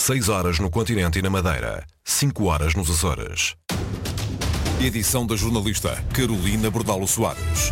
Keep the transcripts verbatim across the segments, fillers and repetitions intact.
seis horas no continente e na Madeira, cinco horas nos Açores. Edição da jornalista Carolina Bordalo Soares.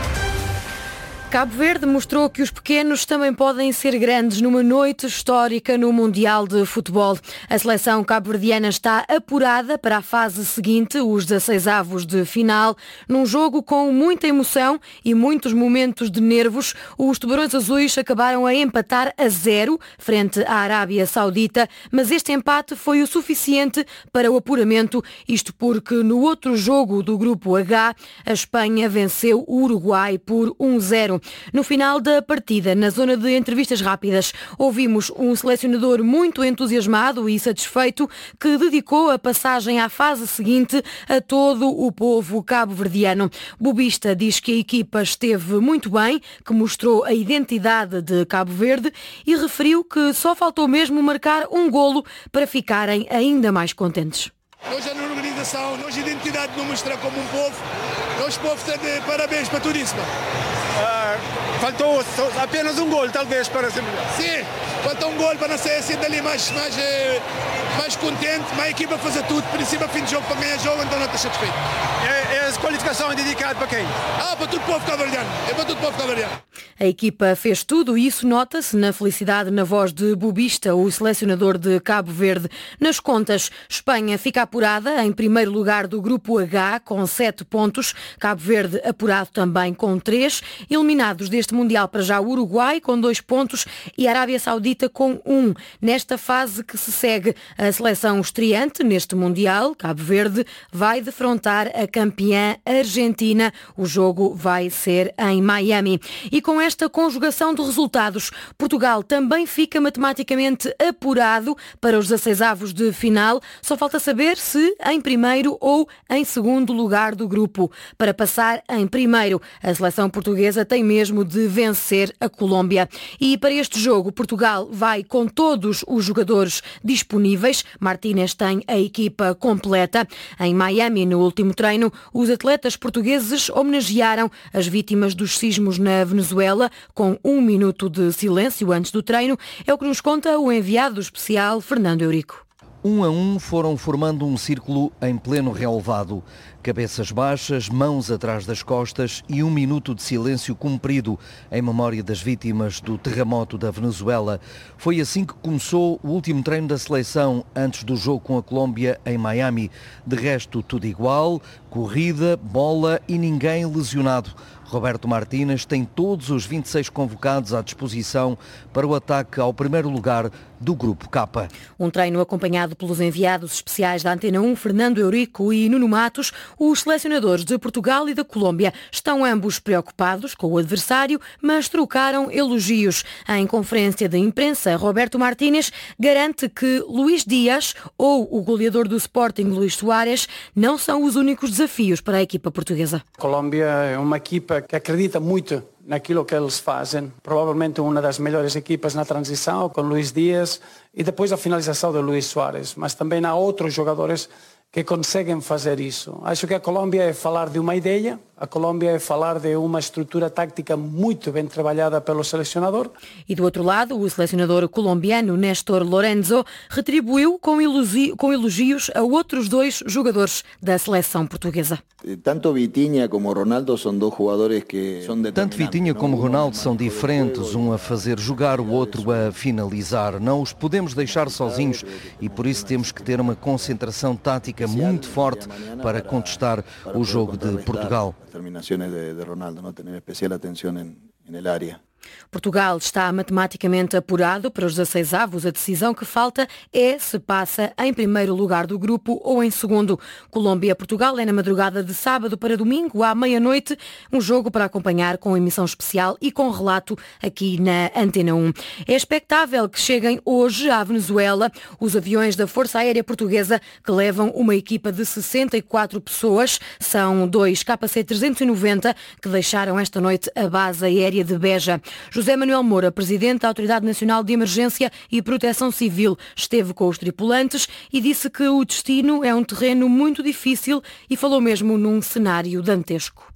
Cabo Verde mostrou que os pequenos também podem ser grandes numa noite histórica no Mundial de Futebol. A seleção cabo-verdiana está apurada para a fase seguinte, os dezasseis avos de final. Num jogo com muita emoção e muitos momentos de nervos, os tubarões azuis acabaram a empatar a zero frente à Arábia Saudita, mas este empate foi o suficiente para o apuramento, isto porque no outro jogo do Grupo H, a Espanha venceu o Uruguai por um a zero. No final da partida, na zona de entrevistas rápidas, ouvimos um selecionador muito entusiasmado e satisfeito que dedicou a passagem à fase seguinte a todo o povo cabo-verdiano. Bobista diz que a equipa esteve muito bem, que mostrou a identidade de Cabo Verde e referiu que só faltou mesmo marcar um golo para ficarem ainda mais contentes. Nós, a organização, nós, a identidade não mostra como um povo. Nós, povo, está de parabéns para tudo isso. Ah, faltou apenas um gol, talvez, para ser melhor. Sim, faltou um gol para não ser assim dali mais, mais, mais contente. Mas a equipa fazer tudo, princípio a fim de jogo, para ganhar jogo, então não está satisfeito. É, é a qualificação é dedicada para quem? Ah, para todo o povo cabo-verdiano. É para todo o povo cabo-verdiano. A equipa fez tudo e isso nota-se na felicidade na voz de Bobista, o selecionador de Cabo Verde. Nas contas, Espanha fica apurada em primeiro lugar do Grupo H com sete pontos, Cabo Verde apurado também com três, eliminados deste Mundial para já o Uruguai com dois pontos e a Arábia Saudita com um. Nesta fase que se segue, a seleção estreante neste Mundial, Cabo Verde, vai defrontar a campeã Argentina. O jogo vai ser em Miami. E com esta conjugação de resultados, Portugal também fica matematicamente apurado para os dezasseis avos de final. Só falta saber se em primeiro ou em segundo lugar do grupo. Para passar em primeiro, a seleção portuguesa tem mesmo de vencer a Colômbia. E para este jogo, Portugal vai com todos os jogadores disponíveis. Martínez tem a equipa completa. Em Miami, no último treino, os atletas portugueses homenagearam as vítimas dos sismos na Venezuela com um minuto de silêncio antes do treino. É o que nos conta o enviado especial Fernando Eurico. Um a um foram formando um círculo em pleno relevado. Cabeças baixas, mãos atrás das costas e um minuto de silêncio cumprido em memória das vítimas do terremoto da Venezuela. Foi assim que começou o último treino da seleção antes do jogo com a Colômbia em Miami. De resto, tudo igual, corrida, bola e ninguém lesionado. Roberto Martínez tem todos os vinte e seis convocados à disposição para o ataque ao primeiro lugar do Grupo K. Um treino acompanhado pelos enviados especiais da Antena um, Fernando Eurico e Nuno Matos. Os selecionadores de Portugal e da Colômbia estão ambos preocupados com o adversário, mas trocaram elogios. Em conferência de imprensa, Roberto Martínez garante que Luís Dias ou o goleador do Sporting, Luís Soares, não são os únicos desafios para a equipa portuguesa. A Colômbia é uma equipa que acredita muito naquilo que eles fazem. Provavelmente uma das melhores equipas na transição, com Luís Dias e depois a finalização de Luís Soares. Mas também há outros jogadores que conseguem fazer isso. Acho que a Colômbia é falar de uma ideia, a Colômbia é falar de uma estrutura tática muito bem trabalhada pelo selecionador. E do outro lado, o selecionador colombiano Néstor Lorenzo retribuiu com elogios, com elogios a outros dois jogadores da seleção portuguesa. Tanto Vitinha como Ronaldo são dois jogadores que são determinantes. Tanto Vitinha como Ronaldo são diferentes, um a fazer jogar, o outro a finalizar. Não os podemos deixar sozinhos e por isso temos que ter uma concentração tática muito forte para contestar o jogo de Portugal. Terminações de Ronaldo, não ter especial atenção na área. Portugal está matematicamente apurado para os dezasseis avos. A decisão que falta é se passa em primeiro lugar do grupo ou em segundo. Colômbia-Portugal é na madrugada de sábado para domingo, à meia-noite, um jogo para acompanhar com emissão especial e com relato aqui na Antena um. É expectável que cheguem hoje à Venezuela os aviões da Força Aérea Portuguesa que levam uma equipa de sessenta e quatro pessoas. São dois K C trezentos e noventa que deixaram esta noite a base aérea de Beja. José Manuel Moura, presidente da Autoridade Nacional de Emergência e Proteção Civil, esteve com os tripulantes e disse que o destino é um terreno muito difícil e falou mesmo num cenário dantesco.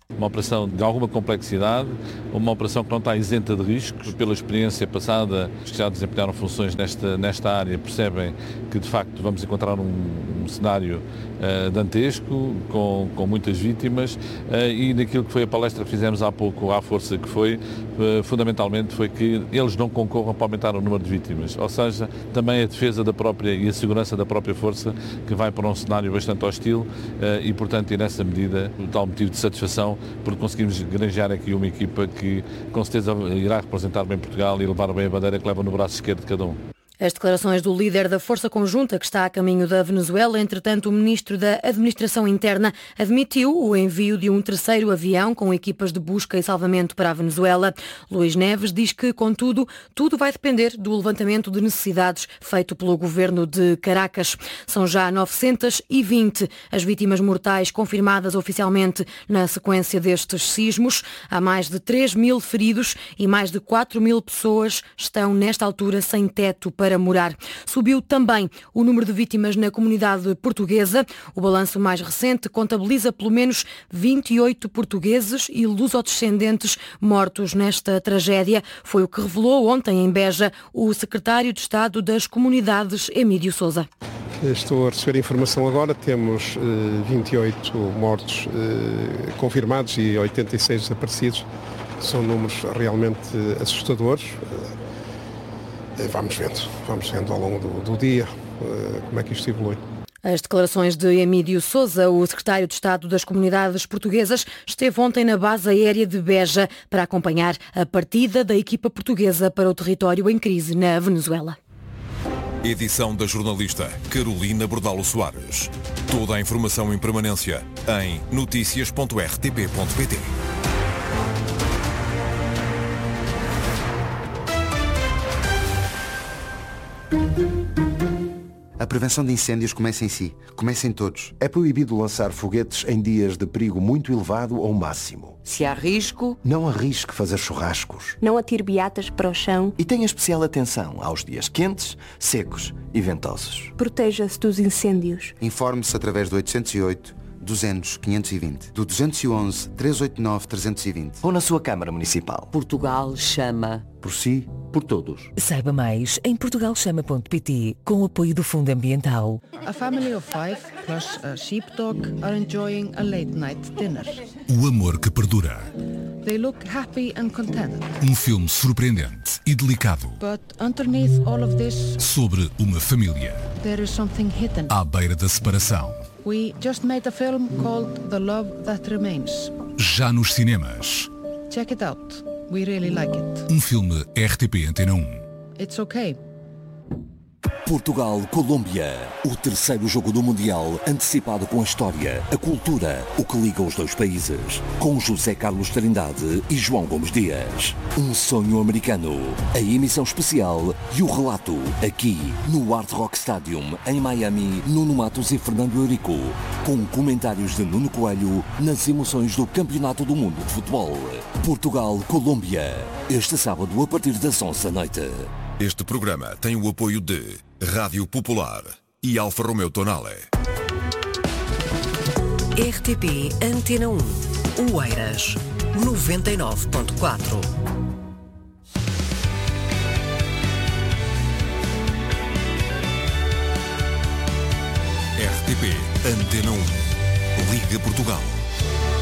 Uma operação de alguma complexidade, uma operação que não está isenta de riscos. Pela experiência passada, os que já desempenharam funções nesta, nesta área percebem que, de facto, vamos encontrar um, um cenário uh, dantesco, com, com muitas vítimas, uh, e naquilo que foi a palestra que fizemos há pouco, à força que foi, uh, fundamentalmente foi que eles não concorram para aumentar o número de vítimas. Ou seja, também a defesa da própria e a segurança da própria força, que vai para um cenário bastante hostil, uh, e, portanto, e nessa medida, o tal motivo de satisfação, porque conseguimos granjear aqui uma equipa que com certeza irá representar bem Portugal e levar bem a bandeira que leva no braço esquerdo de cada um. As declarações do líder da Força Conjunta, que está a caminho da Venezuela. Entretanto, o ministro da Administração Interna admitiu o envio de um terceiro avião com equipas de busca e salvamento para a Venezuela. Luís Neves diz que, contudo, tudo vai depender do levantamento de necessidades feito pelo governo de Caracas. São já novecentas e vinte as vítimas mortais confirmadas oficialmente na sequência destes sismos. Há mais de três mil feridos e mais de quatro mil pessoas estão, nesta altura, sem teto para para morar. Subiu também o número de vítimas na comunidade portuguesa. O balanço mais recente contabiliza pelo menos vinte e oito portugueses e lusodescendentes mortos nesta tragédia. Foi o que revelou ontem em Beja o secretário de Estado das Comunidades, Emílio Sousa. Estou a receber informação agora, temos uh, vinte e oito mortos uh, confirmados e oitenta e seis desaparecidos. São números realmente assustadores. Vamos vendo, vamos vendo ao longo do, do dia uh, como é que isto evolui. As declarações de Emílio Sousa, o secretário de Estado das Comunidades Portuguesas, esteve ontem na base aérea de Beja para acompanhar a partida da equipa portuguesa para o território em crise na Venezuela. Edição da jornalista Carolina Bordalo Soares. Toda a informação em permanência em notícias ponto r t p ponto p t. A prevenção de incêndios começa em si, começa em todos. É proibido lançar foguetes em dias de perigo muito elevado ou máximo. Se há risco, não arrisque fazer churrascos. Não atire beatas para o chão. E tenha especial atenção aos dias quentes, secos e ventosos. Proteja-se dos incêndios. Informe-se através do oitocentos e oito, duzentos, quinhentos e vinte, do duzentos e onze, trezentos e oitenta e nove, trezentos e vinte. Ou na sua Câmara Municipal. Portugal chama. Por si, por todos. Saiba mais em portugal chama ponto p t, com o apoio do Fundo Ambiental. A family of five plus a sheepdog are enjoying a late night dinner. O amor que perdura. They look happy and contented. Um filme surpreendente e delicado. But underneath all of this, sobre uma família. There is something hidden. À beira da separação. We just made a film called The Love That Remains. Já nos cinemas. Check it out. We really like it. Um filme R T P Antena um. It's okay. Portugal-Colômbia, o terceiro jogo do Mundial, antecipado com a história, a cultura, o que liga os dois países, com José Carlos Trindade e João Gomes Dias. Um sonho americano, a emissão especial e o relato, aqui no Hard Rock Stadium, em Miami, Nuno Matos e Fernando Eurico, com comentários de Nuno Coelho nas emoções do Campeonato do Mundo de Futebol. Portugal-Colômbia, este sábado a partir das onze da noite. Este programa tem o apoio de Rádio Popular e Alfa Romeo Tonale. R T P Antena um, Oeiras, noventa e nove ponto quatro. R T P Antena um. Liga Portugal.